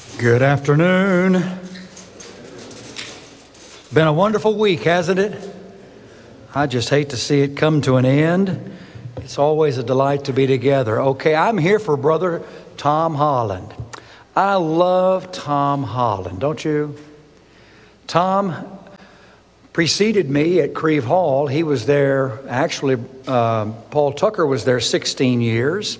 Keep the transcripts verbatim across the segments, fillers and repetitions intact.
Good afternoon. Been a wonderful week, hasn't it? I just hate to see it come to an end. It's always a delight to be together. Okay, I'm here for Brother Tom Holland. I love Tom Holland, don't you? Tom preceded me at Creve Hall. He was there, actually, uh, Paul Tucker was there sixteen years.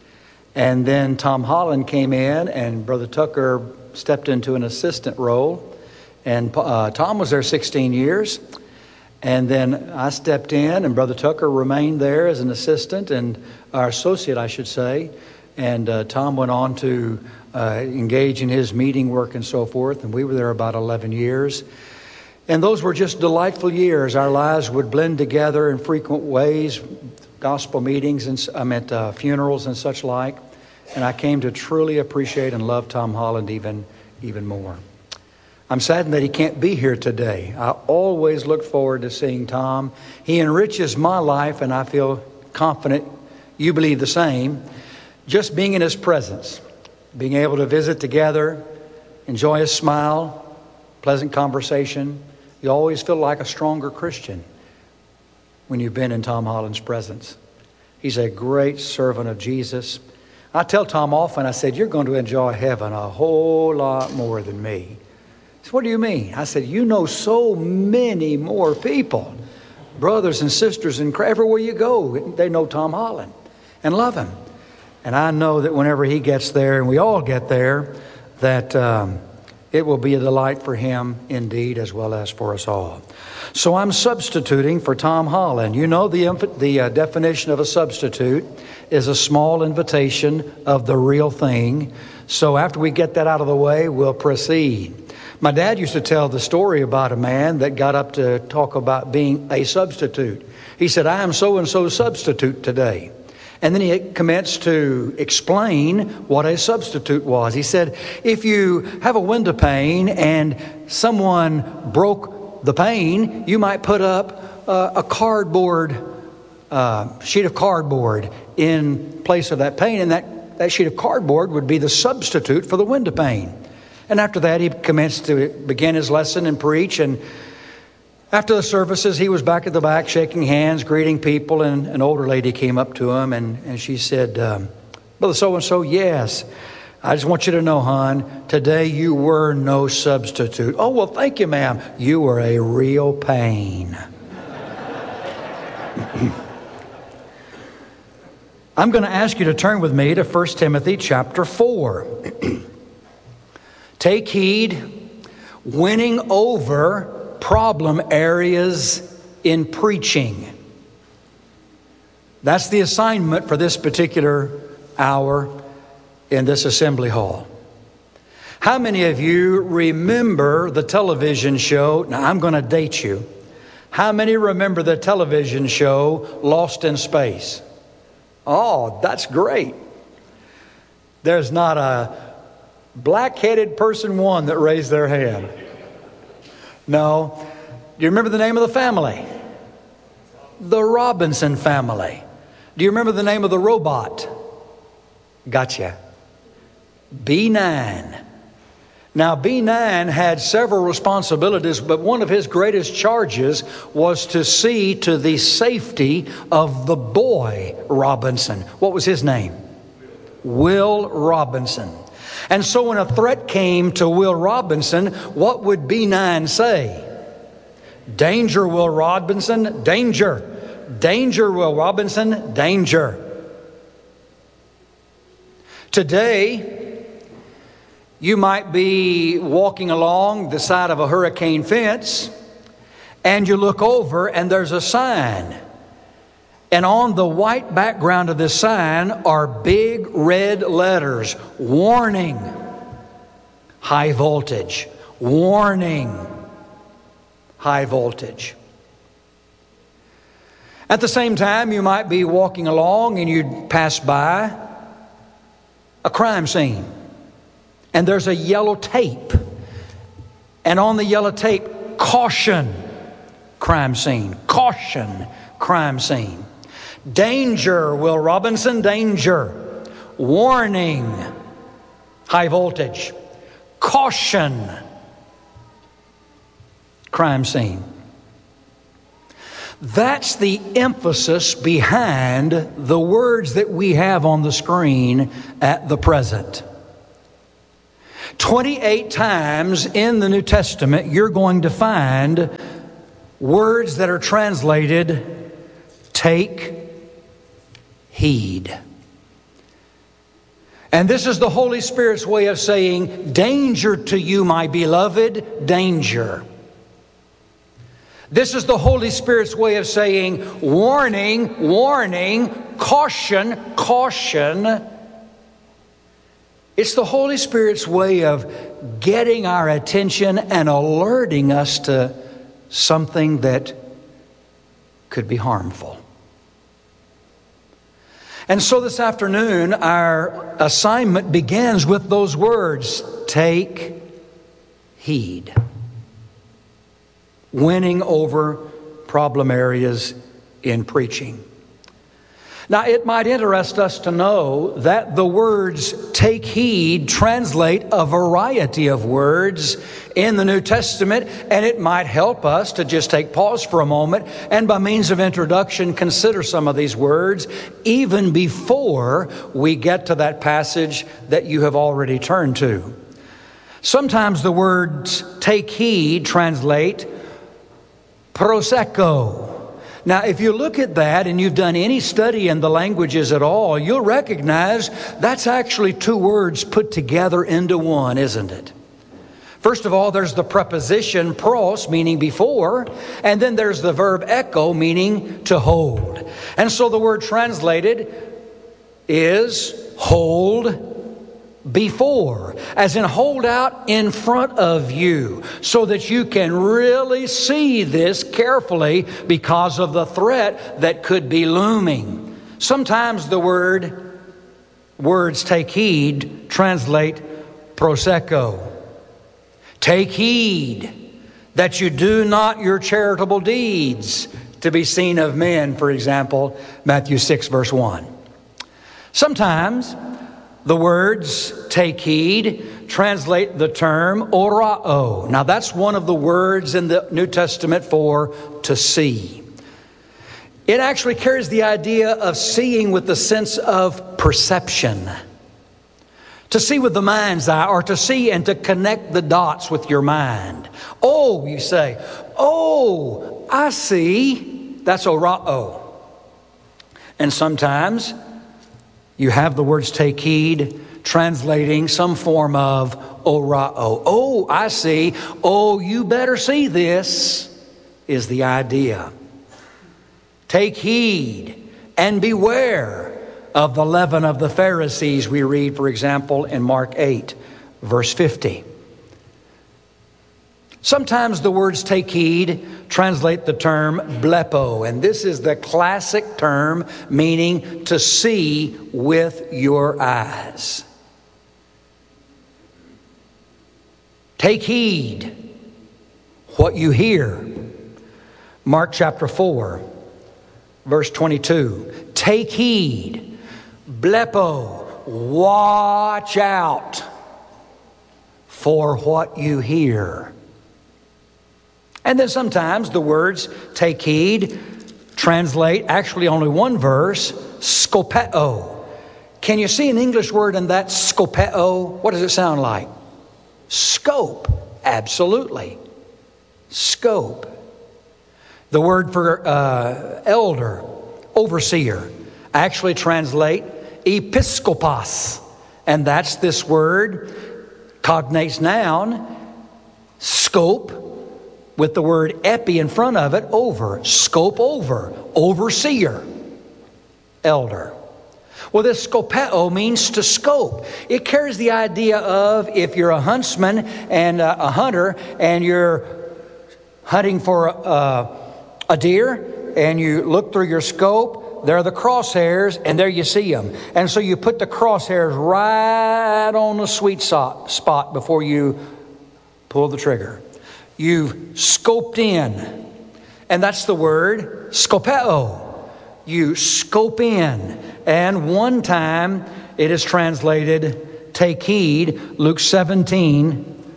And then Tom Holland came in, and Brother Tucker stepped into an assistant role. And uh, Tom was there sixteen years. And then I stepped in, and Brother Tucker remained there as an assistant, and our associate, I should say. And uh, Tom went on to uh, engage in his meeting work and so forth. And we were there about eleven years. And those were just delightful years. Our lives would blend together in frequent ways. Gospel meetings and I meant uh, funerals and such like, and I came to truly appreciate and love Tom Holland even even more. I'm saddened that he can't be here today. I always look forward to seeing Tom. He enriches my life, and I feel confident you believe the same. Just being in his presence, being able to visit together, enjoy his smile, pleasant conversation. You always feel like a stronger Christian when you've been in Tom Holland's presence. He's a great servant of Jesus. I tell Tom often, I said, you're going to enjoy heaven a whole lot more than me. He said, what do you mean? I said, you know so many more people, brothers and sisters, and everywhere you go, they know Tom Holland and love him. And I know that whenever he gets there, and we all get there, that um, it will be a delight for him indeed, as well as for us all. So I'm substituting for Tom Holland. You know the, the uh, definition of a substitute is a small invitation of the real thing. So after we get that out of the way, we'll proceed. My dad used to tell the story about a man that got up to talk about being a substitute. He said, I am so-and-so substitute today. And then he commenced to explain what a substitute was. He said, if you have a window pane and someone broke the pane, you might put up uh, a cardboard, uh, sheet of cardboard in place of that pane, and that, that sheet of cardboard would be the substitute for the window pane. And after that, he commenced to begin his lesson and preach, and after the services, he was back at the back shaking hands, greeting people, and an older lady came up to him, and, and she said, um, Brother so-and-so, yes, I just want you to know, hon, today you were no substitute. Oh, well, thank you, ma'am. You were a real pain. I'm going to ask you to turn with me to First Timothy chapter four. Take heed, winning over problem areas in preaching. That's the assignment for this particular hour in this assembly hall. How many of you remember the television show? Now, I'm going to date you. How many remember the television show Lost in Space? Oh, that's great. There's not a black-headed person one that raised their hand. No. Do you remember the name of the family? The Robinson family. Do you remember the name of the robot? Gotcha. B nine. Now, B nine had several responsibilities, but one of his greatest charges was to see to the safety of the boy Robinson. What was his name? Will Robinson. And so when a threat came to Will Robinson, what would B nine say? Danger, Will Robinson, danger. Danger, Will Robinson, danger. Today, you might be walking along the side of a hurricane fence, and you look over and there's a sign. And on the white background of this sign are big red letters, warning, high voltage, warning, high voltage. At the same time, you might be walking along and you'd pass by a crime scene. And there's a yellow tape. And on the yellow tape, caution, crime scene. Caution, crime scene. Danger, Will Robinson, danger. Warning, high voltage. caution. Crime scene. That's the emphasis behind the words that we have on the screen at the present. twenty-eight times in the New Testament, you're going to find words that are translated, take heed. And this is the Holy Spirit's way of saying, danger to you, my beloved, danger. This is the Holy Spirit's way of saying, warning, warning, caution, caution. It's the Holy Spirit's way of getting our attention and alerting us to something that could be harmful. And so this afternoon, our assignment begins with those words, take heed. Winning over problem areas in preaching. Now, it might interest us to know that the words take heed translate a variety of words in the New Testament, and it might help us to just take pause for a moment and by means of introduction consider some of these words even before we get to that passage that you have already turned to. Sometimes the words take heed translate prosecco. Now, if you look at that and you've done any study in the languages at all, you'll recognize that's actually two words put together into one, isn't it? First of all, there's the preposition pros, meaning before, and then there's the verb echo, meaning to hold. And so the word translated is hold before, as in hold out in front of you so that you can really see this carefully because of the threat that could be looming. Sometimes the word words take heed translate prosecco. Take heed that you do not your charitable deeds to be seen of men, for example, Matthew six verse one. Sometimes the words take heed translate the term orao. Now that's one of the words in the New Testament for to see. It actually carries the idea of seeing with the sense of perception. To see with the mind's eye, or to see and to connect the dots with your mind. Oh, you say, oh, I see. That's orao. And sometimes you have the words take heed translating some form of orao. Oh, I see. Oh, you better see this is the idea. Take heed and beware of the leaven of the Pharisees, we read, for example, in Mark eight, verse fifty. Sometimes the words take heed translate the term blepo, and this is the classic term meaning to see with your eyes. Take heed what you hear. Mark chapter four, verse twenty-two. Take heed, blepo, watch out for what you hear. And then sometimes the words take heed translate actually only one verse, skopeo. Can you see an English word in that, skopeo? What does it sound like? Scope. Absolutely. Scope. The word for uh, elder, overseer, actually translate episkopos. And that's this word, cognates noun, scope, with the word epi in front of it, over. Scope over. Overseer. Elder. Well, this skopeo means to scope. It carries the idea of if you're a huntsman and uh, a hunter and you're hunting for uh, a deer and you look through your scope, there are the crosshairs and there you see them. And so you put the crosshairs right on the sweet spot before you pull the trigger. You've scoped in. And that's the word skopeo. You scope in. And one time it is translated take heed. Luke seventeen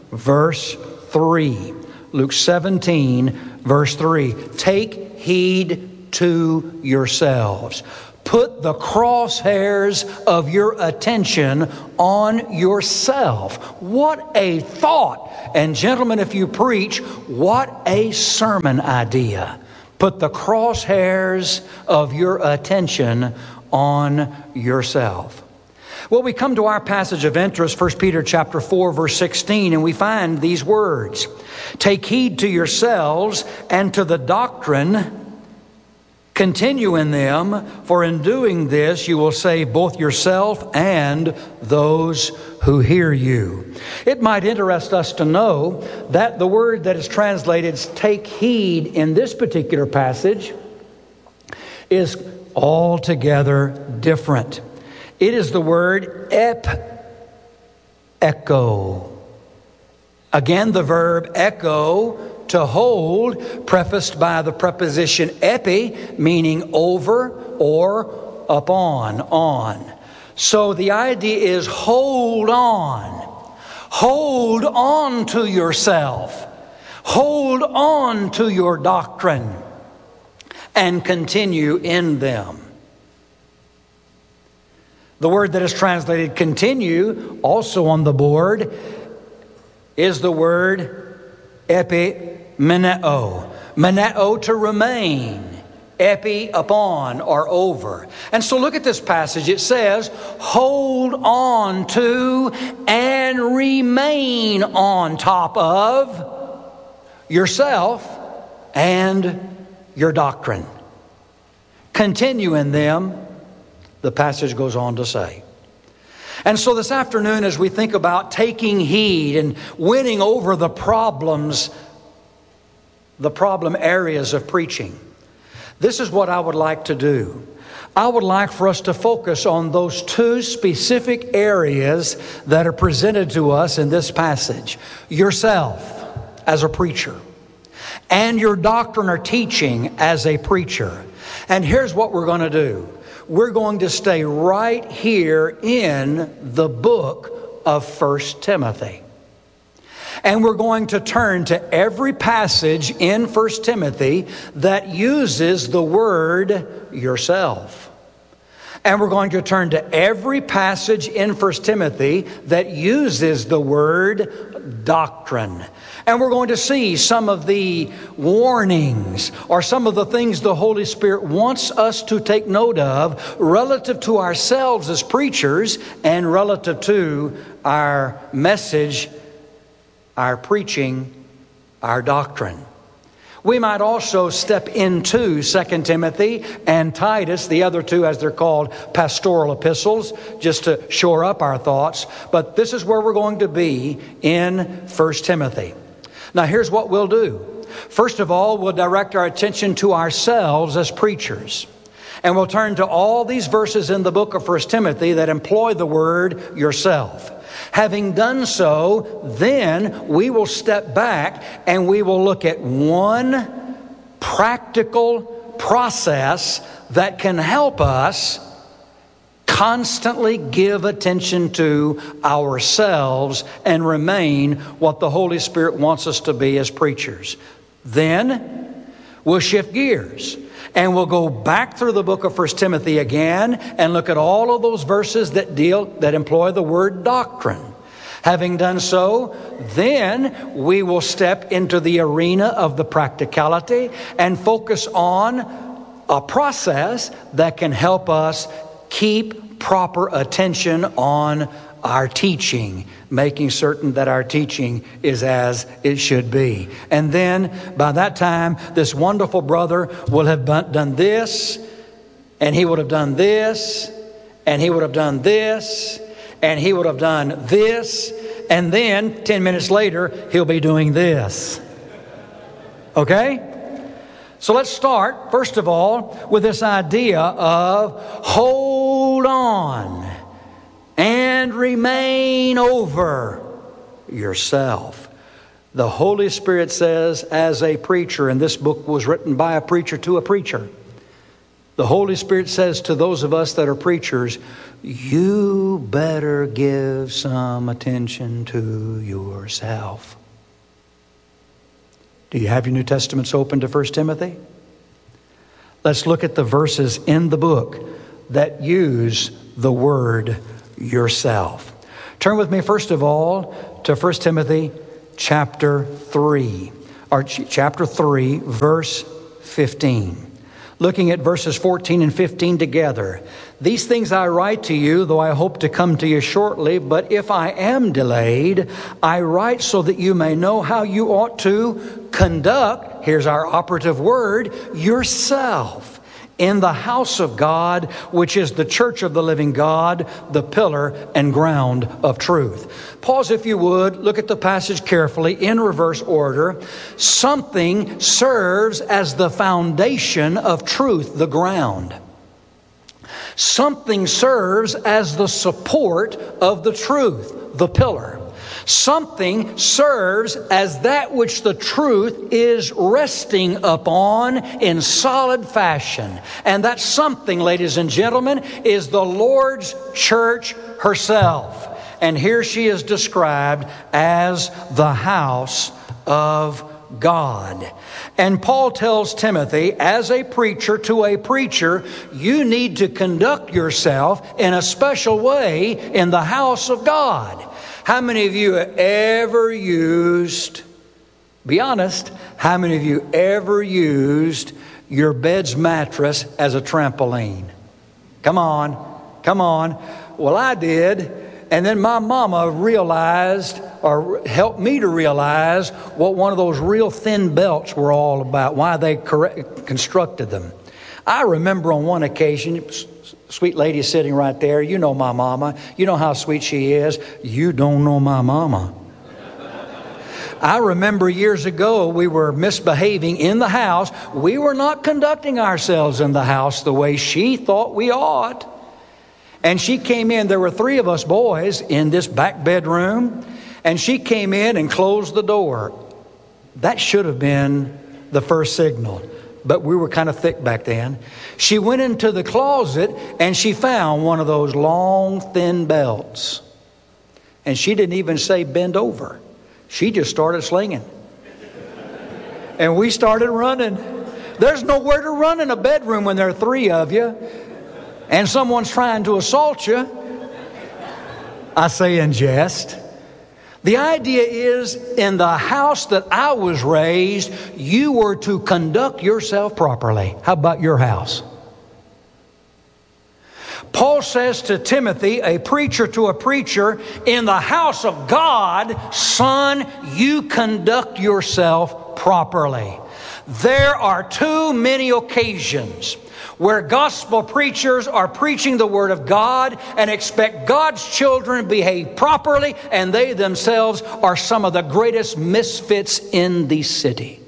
verse three. Luke seventeen, verse three. Take heed to yourselves. Put the crosshairs of your attention on yourself. What a thought. And gentlemen, if you preach, what a sermon idea. Put the crosshairs of your attention on yourself. Well, we come to our passage of interest, First Peter chapter four, verse sixteen, and we find these words. Take heed to yourselves and to the doctrine. Continue in them, for in doing this you will save both yourself and those who hear you. It might interest us to know that the word that is translated take heed in this particular passage is altogether different. It is the word ep, echo. Again, the verb echo, to hold, prefaced by the preposition epi, meaning over or upon, on. So the idea is hold on. Hold on to yourself. Hold on to your doctrine and continue in them. The word that is translated continue, also on the board, is the word epimeneo. Meneo, to remain. Epi, upon or over. And so look at this passage. It says, hold on to and remain on top of yourself and your doctrine. Continue in them, the passage goes on to say. And so this afternoon, as we think about taking heed and winning over the problems, the problem areas of preaching, this is what I would like to do. I would like for us to focus on those two specific areas that are presented to us in this passage. Yourself as a preacher and your doctrine or teaching as a preacher. And here's what we're going to do. We're going to stay right here in the book of First Timothy. And we're going to turn to every passage in First Timothy that uses the word yourself. And we're going to turn to every passage in First Timothy that uses the word doctrine. And we're going to see some of the warnings or some of the things the Holy Spirit wants us to take note of relative to ourselves as preachers and relative to our message, our preaching, our doctrine. We might also step into Second Timothy and Titus, the other two as they're called pastoral epistles, just to shore up our thoughts. But this is where we're going to be in First Timothy. Now here's what we'll do. First of all, we'll direct our attention to ourselves as preachers. And we'll turn to all these verses in the book of First Timothy that employ the word yourself. Having done so, then we will step back and we will look at one practical process that can help us constantly give attention to ourselves and remain what the Holy Spirit wants us to be as preachers. Then we'll shift gears. And we'll go back through the book of First Timothy again and look at all of those verses that deal, that employ the word doctrine. Having done so, then we will step into the arena of the practicality and focus on a process that can help us keep proper attention on our teaching, making certain that our teaching is as it should be. And then by that time, this wonderful brother will have done this, and he would have done this, and he would have done this, and he would have done this, and then ten minutes later, he'll be doing this. Okay? So let's start, first of all, with this idea of hold on and remain over yourself. The Holy Spirit says, as a preacher, and this book was written by a preacher to a preacher, The Holy Spirit says to those of us that are preachers, you better give some attention to yourself. Do you have your New Testaments open to First Timothy? Let's look at the verses in the book that use the word yourself. Turn with me, first of all, to First Timothy chapter three, or chapter three, verse fifteen. Looking at verses fourteen and fifteen together. These things I write to you, though I hope to come to you shortly, but if I am delayed, I write so that you may know how you ought to conduct, here's our operative word, yourself in the house of God, which is the church of the living God, the pillar and ground of truth. Pause if you would, look at the passage carefully in reverse order. Something serves as the foundation of truth, the ground. Something serves as the support of the truth, the pillar. Something serves as that which the truth is resting upon in solid fashion. And that something, ladies and gentlemen, is the Lord's church herself. And here she is described as the house of God. And Paul tells Timothy, as a preacher to a preacher, you need to conduct yourself in a special way in the house of God. How many of you have ever used, be honest, how many of you ever used your bed's mattress as a trampoline? Come on, come on. Well, I did. And then my mama realized, or helped me to realize, what one of those real thin belts were all about, why they correct, constructed them. I remember on one occasion, sweet lady sitting right there, you know my mama, you know how sweet she is. You don't know my mama. I remember years ago we were misbehaving in the house. We were not conducting ourselves in the house the way she thought we ought. And she came in, there were three of us boys in this back bedroom, and she came in and closed the door. That should have been the first signal, but we were kind of thick back then. She went into the closet and she found one of those long, thin belts. And she didn't even say bend over. She just started slinging. And we started running. There's nowhere to run in a bedroom when there are three of you and someone's trying to assault you. I say in jest. The idea is, in the house that I was raised, you were to conduct yourself properly. How about your house? Paul says to Timothy, a preacher to a preacher, in the house of God, son, you conduct yourself properly. There are too many occasions where gospel preachers are preaching the Word of God and expect God's children to behave properly, and they themselves are some of the greatest misfits in the city.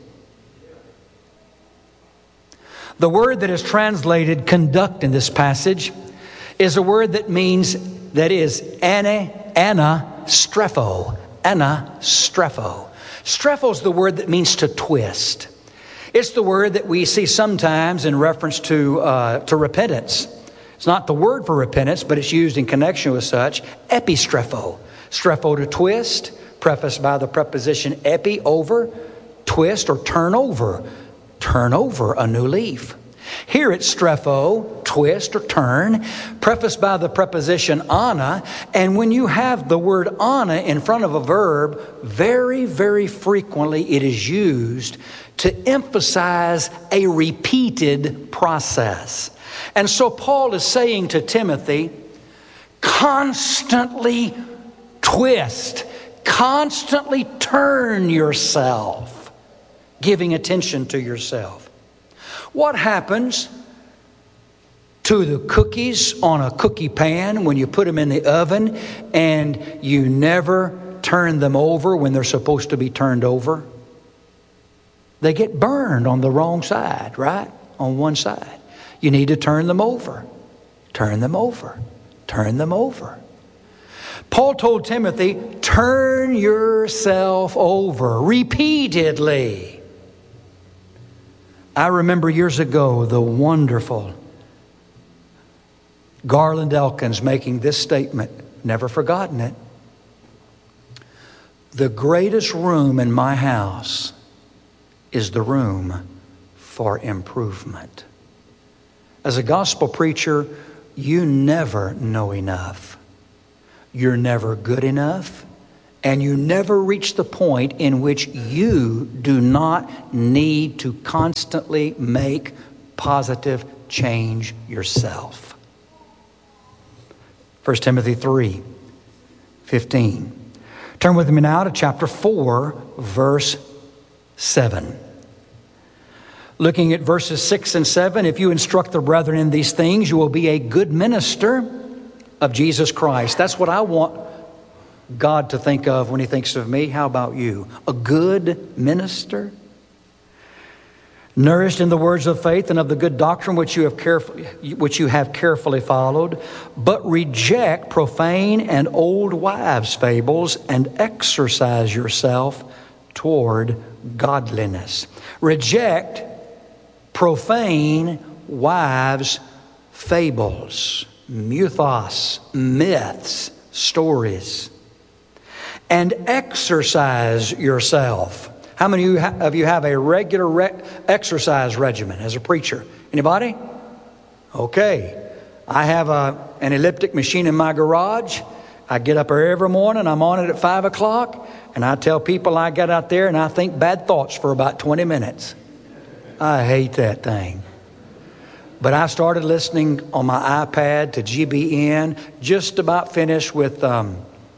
The word that is translated conduct in this passage is a word that means, that is, ana, ana, strepho, ana, strepho. Strepho is the word that means to twist. It's the word that we see sometimes in reference to uh, to repentance. It's not the word for repentance, but it's used in connection with such. Epistrepho. Strepho, to twist, prefaced by the preposition epi, over, twist or turn over. Turn over a new leaf. Here it's strepho, twist or turn, prefaced by the preposition ana. And when you have the word ana in front of a verb, very, very frequently it is used to emphasize a repeated process. And so Paul is saying to Timothy, constantly twist, constantly turn yourself, giving attention to yourself. What happens to the cookies on a cookie pan when you put them in the oven and you never turn them over when they're supposed to be turned over? They get burned on the wrong side, right? On one side. You need to turn them over. Turn them over. Turn them over. Paul told Timothy, turn yourself over repeatedly. I remember years ago the wonderful Garland Elkins making this statement, never forgotten it. The greatest room in my house is the room for improvement. As a gospel preacher, you never know enough. You're never good enough, and you never reach the point in which you do not need to constantly make positive change yourself. First Timothy three fifteen. Turn with me now to chapter four, verse seven. Looking at verses six and seven, if you instruct the brethren in these things, you will be a good minister of Jesus Christ. That's what I want God to think of when He thinks of me. How about you? A good minister? Nourished in the words of faith and of the good doctrine which you have carefully, which you have carefully followed, but reject profane and old wives' fables and exercise yourself toward godliness. Reject profane wives' fables, mythos, myths, stories, and exercise yourself. How many of you, ha- of you have a regular re- exercise regimen as a preacher? Anybody? Okay. I have a, an elliptic machine in my garage. I get up every morning. I'm on it at five o'clock. And I tell people I get out there and I think bad thoughts for about twenty minutes. I hate that thing. But I started listening on my iPad to G B N. Just about finished with um,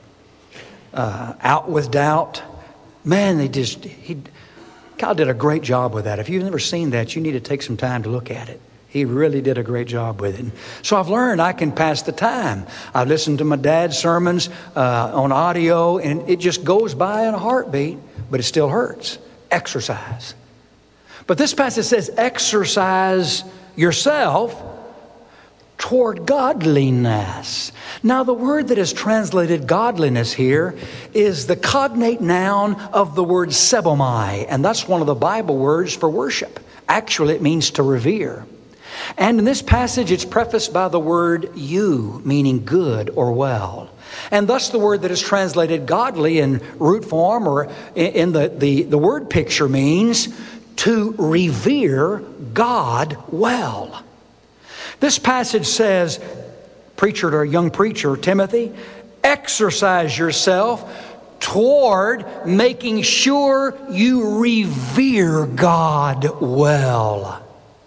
uh, Out With Doubt. Man, they just, he, God did a great job with that. If you've never seen that, you need to take some time to look at it. He really did a great job with it. So I've learned I can pass the time. I've listened to my dad's sermons uh, on audio, and it just goes by in a heartbeat, but it still hurts. Exercise. But this passage says, exercise yourself toward godliness. Now, the word that is translated godliness here is the cognate noun of the word sebomai, and that's one of the Bible words for worship. Actually, it means to revere. And in this passage, it's prefaced by the word you, meaning good or well. And thus the word that is translated godly in root form or in the, the, the word picture means to revere God well. This passage says, preacher to a young preacher, Timothy, exercise yourself toward making sure you revere God well.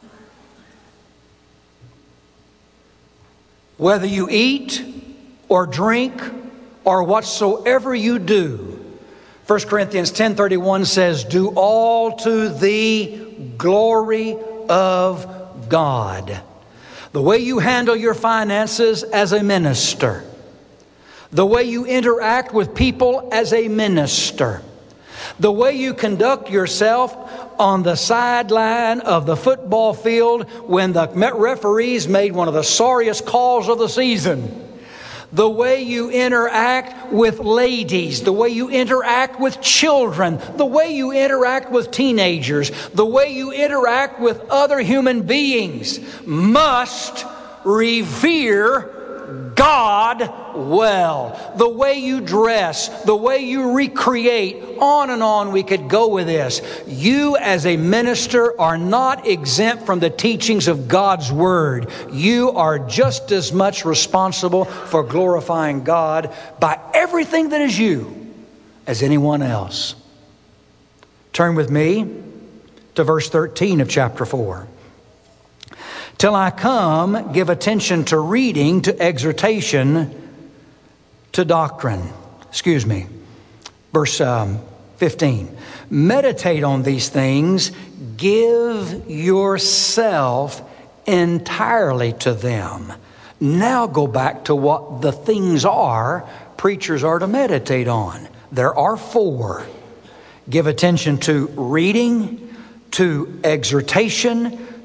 Whether you eat or drink or whatsoever you do, First Corinthians ten thirty-one says, do all to the glory of God. The way you handle your finances as a minister. The way you interact with people as a minister. The way you conduct yourself on the sideline of the football field when the referees made one of the sorriest calls of the season. The way you interact with ladies, the way you interact with children, the way you interact with teenagers, the way you interact with other human beings must revere God well. The way you dress, the way you recreate, on and on we could go with this. You as a minister are not exempt from the teachings of God's Word. You are just as much responsible for glorifying God by everything that is you as anyone else. Turn with me to verse thirteen of chapter four. Till I come, give attention to reading, to exhortation, to doctrine. Excuse me. Verse um, fifteen. Meditate on these things. Give yourself entirely to them. Now go back to what the things are preachers are to meditate on. There are four. Give attention to reading, to exhortation,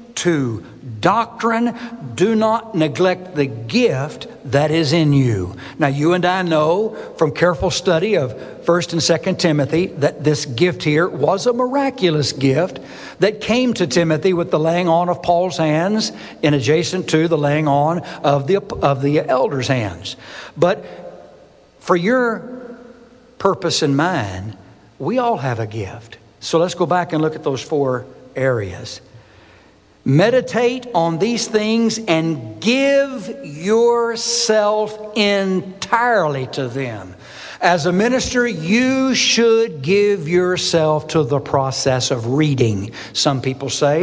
to doctrine. Do not neglect the gift that is in you. Now, you and I know from careful study of First and Second Timothy that this gift here was a miraculous gift that came to Timothy with the laying on of Paul's hands and adjacent to the laying on of the, of the elders' hands. But for your purpose in mind, we all have a gift. So let's go back and look at those four areas. Meditate on these things and give yourself entirely to them. As a minister, you should give yourself to the process of reading. Some people say,